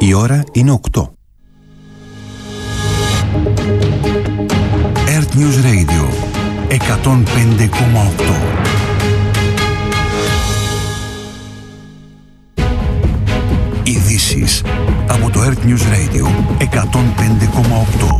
Η ώρα είναι 8. Earth News Radio 105,8. Ειδήσεις από το Earth News Radio 105,8.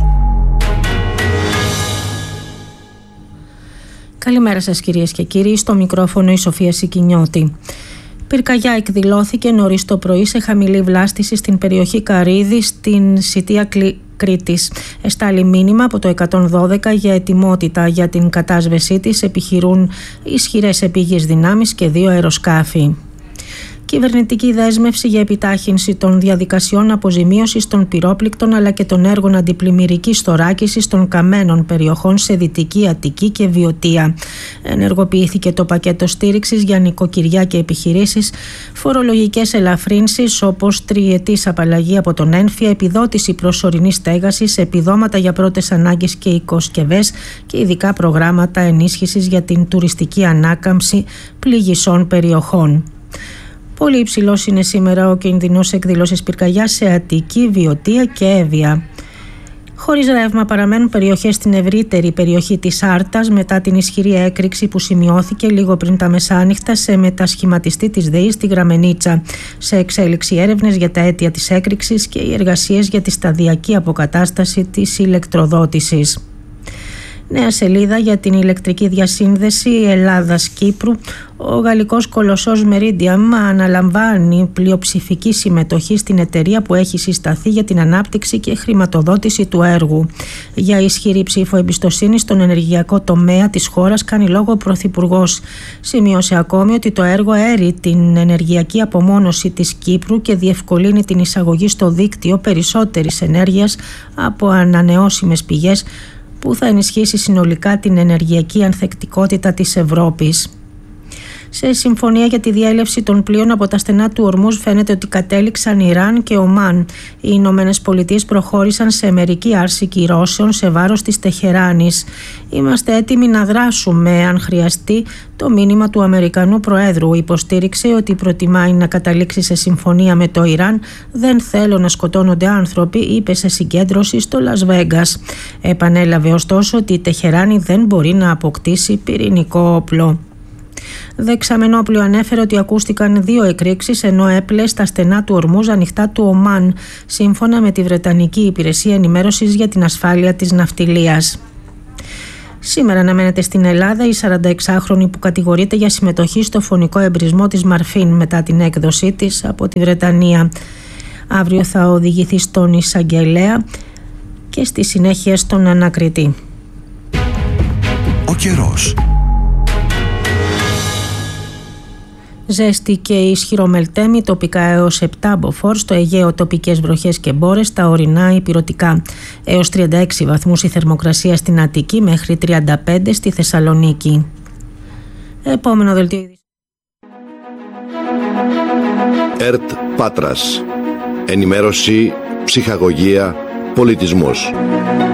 Καλημέρα σας κυρίες και κύριοι, στο μικρόφωνο η Σοφία Σικινιώτη. Πυρκαγιά εκδηλώθηκε νωρίς το πρωί σε χαμηλή βλάστηση στην περιοχή Καρύδη στην Σιτία Κρήτης. Εστάλει μήνυμα από το 112 για ετοιμότητα για την κατάσβεσή της. Επιχειρούν ισχυρές επίγειες δυνάμεις και 2 αεροσκάφη. Κυβερνητική δέσμευση για επιτάχυνση των διαδικασιών αποζημίωσης των πυρόπληκτων αλλά και των έργων αντιπλημμυρικής θωράκισης των καμένων περιοχών σε Δυτική Αττική και Βιωτία. Ενεργοποιήθηκε το πακέτο στήριξης για νοικοκυριά και επιχειρήσεις, φορολογικές ελαφρύνσεις όπως τριετής απαλλαγή από τον έμφυα, επιδότηση προσωρινής στέγασης, επιδόματα για πρώτες ανάγκες και οικοσκευές και ειδικά προγράμματα ενίσχυσης για την τουριστική ανάκαμψη πληγισσών περιοχών. Πολύ υψηλός είναι σήμερα ο κίνδυνος εκδήλωσης πυρκαγιάς σε Αττική, Βιωτία και Εύβοια. Χωρίς ρεύμα παραμένουν περιοχές στην ευρύτερη περιοχή της Άρτας μετά την ισχυρή έκρηξη που σημειώθηκε λίγο πριν τα μεσάνυχτα σε μετασχηματιστή της ΔΕΗ στη Γραμμενίτσα. Σε εξέλιξη έρευνες για τα αίτια της έκρηξης και οι εργασίες για τη σταδιακή αποκατάσταση της ηλεκτροδότησης. Νέα σελίδα για την ηλεκτρική διασύνδεση Ελλάδας-Κύπρου. Ο γαλλικός κολοσσός Meridiam αναλαμβάνει πλειοψηφική συμμετοχή στην εταιρεία που έχει συσταθεί για την ανάπτυξη και χρηματοδότηση του έργου. Για ισχυρή ψήφο εμπιστοσύνη στον ενεργειακό τομέα της χώρας κάνει λόγο ο Πρωθυπουργός. Σημείωσε ακόμη ότι το έργο έρει την ενεργειακή απομόνωση της Κύπρου και διευκολύνει την εισαγωγή στο δίκτυο περισσότερης ενέργειας από ανανεώσιμες πηγές, που θα ενισχύσει συνολικά την ενεργειακή ανθεκτικότητα της Ευρώπης. Σε συμφωνία για τη διέλευση των πλοίων από τα στενά του Ορμούζ φαίνεται ότι κατέληξαν Ιράν και Ομάν. Οι Ηνωμένες Πολιτείες προχώρησαν σε μερική άρση κυρώσεων σε βάρος της Τεχεράνης. Είμαστε έτοιμοι να δράσουμε αν χρειαστεί, το μήνυμα του Αμερικανού Προέδρου. Υποστήριξε ότι προτιμάει να καταλήξει σε συμφωνία με το Ιράν. Δεν θέλω να σκοτώνονται άνθρωποι, είπε σε συγκέντρωση στο Λας Βέγκας. Επανέλαβε ωστόσο ότι η Τεχεράνη δεν μπορεί να αποκτήσει πυρηνικό όπλο. Δεξαμενόπλιο ανέφερε ότι ακούστηκαν 2 εκρήξεις ενώ έπλε στα στενά του Ορμούζ ανοιχτά του Ομάν, σύμφωνα με τη Βρετανική Υπηρεσία Ενημέρωσης για την Ασφάλεια της Ναυτιλίας. Σήμερα αναμένεται στην Ελλάδα η 46χρονη που κατηγορείται για συμμετοχή στο φωνικό εμπρισμό της Μαρφίν μετά την έκδοσή της από τη Βρετανία. Αύριο θα οδηγηθεί στον εισαγγελέα και στη συνέχεια στον ανακριτή. Ο καιρός. Ζέστη και ισχυρό μελτέμι, τοπικά έως 7 μποφόρ, στο Αιγαίο τοπικές βροχές και μπόρες, στα ορεινά υπηρωτικά. Έως 36 βαθμούς η θερμοκρασία στην Αττική, μέχρι 35 στη Θεσσαλονίκη. Επόμενο δελτίο ειδήσεων. ΕΡΤ Πάτρας. Ενημέρωση, ψυχαγωγία, πολιτισμός.